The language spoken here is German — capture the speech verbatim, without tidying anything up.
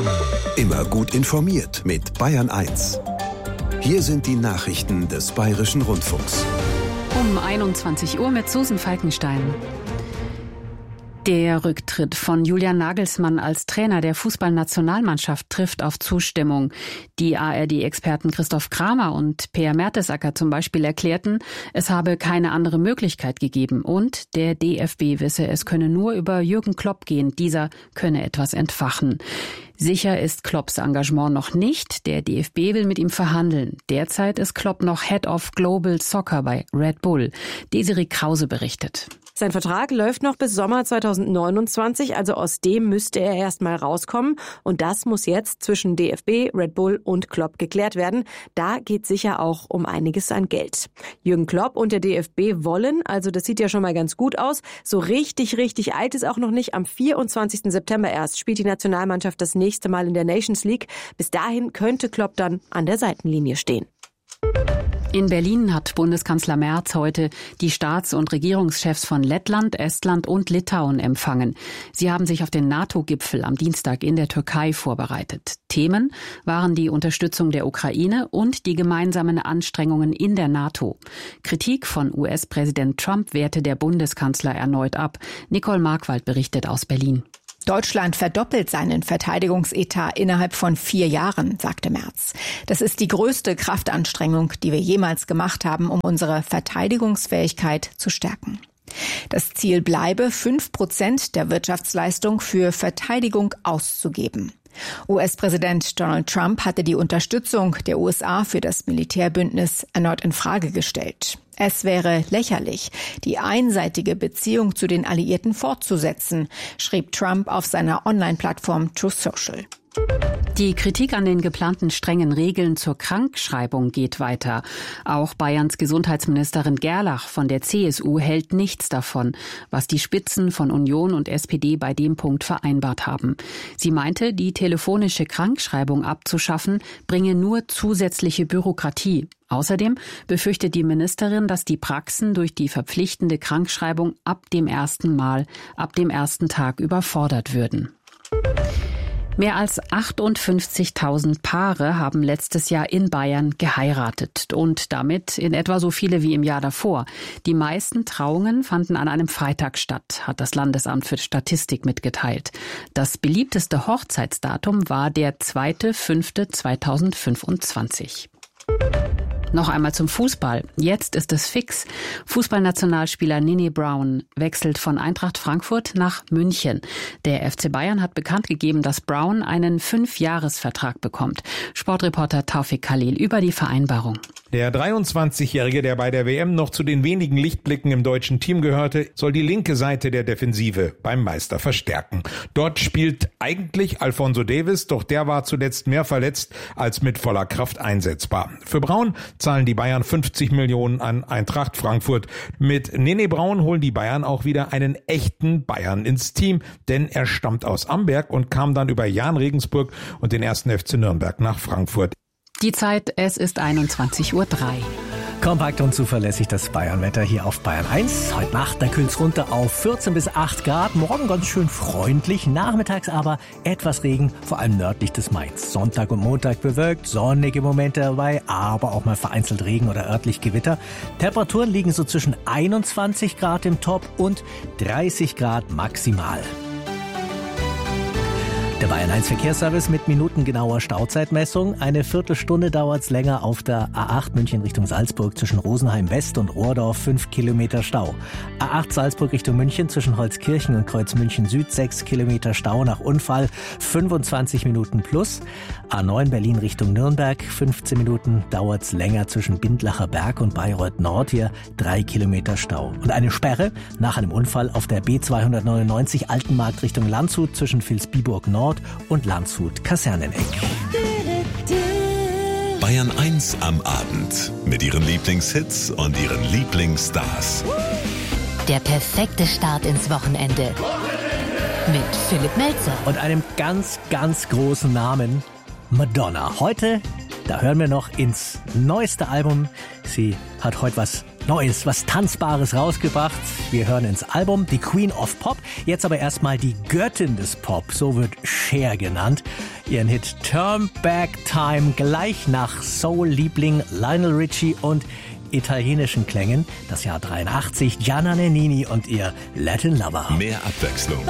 Immer gut informiert mit Bayern eins. Hier sind die Nachrichten des Bayerischen Rundfunks. Um einundzwanzig Uhr mit Susan Falkenstein. Der Rücktritt von Julian Nagelsmann als Trainer der Fußballnationalmannschaft trifft auf Zustimmung. Die A R D-Experten Christoph Kramer und Peer Mertesacker zum Beispiel erklärten, es habe keine andere Möglichkeit gegeben und der D F B wisse, es könne nur über Jürgen Klopp gehen. Dieser könne etwas entfachen. Sicher ist Klopps Engagement noch nicht. Der D F B will mit ihm verhandeln. Derzeit ist Klopp noch Head of Global Soccer bei Red Bull. Desiree Krause berichtet. Sein Vertrag läuft noch bis Sommer zweitausendneunundzwanzig, also aus dem müsste er erst mal rauskommen. Und das muss jetzt zwischen D F B, Red Bull und Klopp geklärt werden. Da geht sicher auch um einiges an Geld. Jürgen Klopp und der D F B wollen, also das sieht ja schon mal ganz gut aus, so richtig, richtig alt ist auch noch nicht. Am vierundzwanzigsten September erst spielt die Nationalmannschaft das nächste Mal in der Nations League. Bis dahin könnte Klopp dann an der Seitenlinie stehen. In Berlin hat Bundeskanzler Merz heute die Staats- und Regierungschefs von Lettland, Estland und Litauen empfangen. Sie haben sich auf den NATO-Gipfel am Dienstag in der Türkei vorbereitet. Themen waren die Unterstützung der Ukraine und die gemeinsamen Anstrengungen in der NATO. Kritik von U S-Präsident Trump wehrte der Bundeskanzler erneut ab. Nicole Markwald berichtet aus Berlin. Deutschland verdoppelt seinen Verteidigungsetat innerhalb von vier Jahren, sagte Merz. Das ist die größte Kraftanstrengung, die wir jemals gemacht haben, um unsere Verteidigungsfähigkeit zu stärken. Das Ziel bleibe, fünf Prozent der Wirtschaftsleistung für Verteidigung auszugeben. U S-Präsident Donald Trump hatte die Unterstützung der U S A für das Militärbündnis erneut in Frage gestellt. Es wäre lächerlich, die einseitige Beziehung zu den Alliierten fortzusetzen, schrieb Trump auf seiner Online-Plattform Truth Social. Die Kritik an den geplanten strengen Regeln zur Krankschreibung geht weiter. Auch Bayerns Gesundheitsministerin Gerlach von der C S U hält nichts davon, was die Spitzen von Union und S P D bei dem Punkt vereinbart haben. Sie meinte, die telefonische Krankschreibung abzuschaffen, bringe nur zusätzliche Bürokratie. Außerdem befürchtet die Ministerin, dass die Praxen durch die verpflichtende Krankschreibung ab dem ersten Mal, ab dem ersten Tag überfordert würden. Mehr als achtundfünfzigtausend Paare haben letztes Jahr in Bayern geheiratet und damit in etwa so viele wie im Jahr davor. Die meisten Trauungen fanden an einem Freitag statt, hat das Landesamt für Statistik mitgeteilt. Das beliebteste Hochzeitsdatum war der zweiter fünfter zweitausendfünfundzwanzig. Noch einmal zum Fußball. Jetzt ist es fix. Fußballnationalspieler Nini Brown wechselt von Eintracht Frankfurt nach München. Der F C Bayern hat bekannt gegeben, dass Brown einen Fünfjahresvertrag bekommt. Sportreporter Taufik Khalil über die Vereinbarung. Der dreiundzwanzigjährige, der bei der W M noch zu den wenigen Lichtblicken im deutschen Team gehörte, soll die linke Seite der Defensive beim Meister verstärken. Dort spielt eigentlich Alphonso Davies, doch der war zuletzt mehr verletzt als mit voller Kraft einsetzbar. Für Brown zahlen die Bayern fünfzig Millionen an Eintracht Frankfurt. Mit Nene Brown holen die Bayern auch wieder einen echten Bayern ins Team, denn er stammt aus Amberg und kam dann über Jahn Regensburg und den ersten F C Nürnberg nach Frankfurt. Die Zeit, es ist einundzwanzig Uhr drei. Kompakt und zuverlässig das Bayernwetter hier auf Bayern eins. Heute Nacht, da kühlt's runter auf vierzehn bis acht Grad. Morgen ganz schön freundlich, nachmittags aber etwas Regen, vor allem nördlich des Mains. Sonntag und Montag bewölkt, sonnige Momente dabei, aber auch mal vereinzelt Regen oder örtlich Gewitter. Temperaturen liegen so zwischen einundzwanzig Grad im Top und dreißig Grad maximal. Der Bayern eins Verkehrsservice mit minutengenauer Stauzeitmessung. Eine Viertelstunde dauert's länger auf der A acht München Richtung Salzburg zwischen Rosenheim West und Rohrdorf, fünf Kilometer Stau. A acht Salzburg Richtung München zwischen Holzkirchen und Kreuz München Süd, sechs Kilometer Stau nach Unfall, fünfundzwanzig Minuten plus. A neun Berlin Richtung Nürnberg, fünfzehn Minuten dauert's länger zwischen Bindlacher Berg und Bayreuth Nord, hier drei Kilometer Stau. Und eine Sperre nach einem Unfall auf der B zweihundertneunundneunzig Altenmarkt Richtung Landshut zwischen Vilsbiburg Nord und Landshut Kaserneneck. Bayern eins am Abend mit ihren Lieblingshits und ihren Lieblingsstars. Der perfekte Start ins Wochenende. Mit Philipp Melzer. Und einem ganz, ganz großen Namen, Madonna. Heute, da hören wir noch ins neueste Album. Sie hat heute was Neues, was Tanzbares rausgebracht. Wir hören ins Album, die Queen of Pop. Jetzt aber erstmal die Göttin des Pop, so wird Cher genannt. ihren Hit Turn Back Time gleich nach Soul-Liebling Lionel Richie und italienischen Klängen. Das Jahr dreiundachtzig, Gianna Nannini und ihr Latin Lover. Mehr Abwechslung